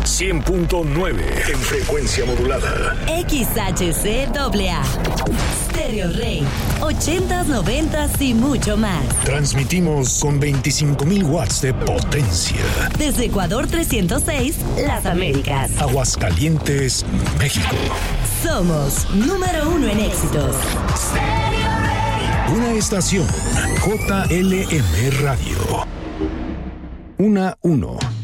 100.9 en frecuencia modulada. XHCAA. Stereo Rey. 80s, 90s y mucho más. Transmitimos con 25,000 watts de potencia. Desde Ecuador 306, Las Américas. Aguascalientes, México. Somos número 1 en éxitos. Una estación JLM Radio. 1.